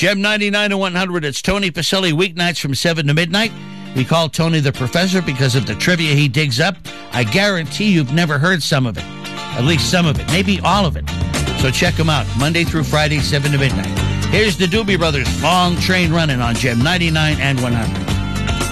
Gem 99 and 100. It's Tony Pacelli, weeknights from 7 to midnight. We call Tony the Professor because of the trivia he digs up. I guarantee you've never heard some of it. At least some of it. Maybe all of it. So check him out. Monday through Friday, 7 to midnight. Here's the Doobie Brothers. Long Train Running on Gem 99 and 100.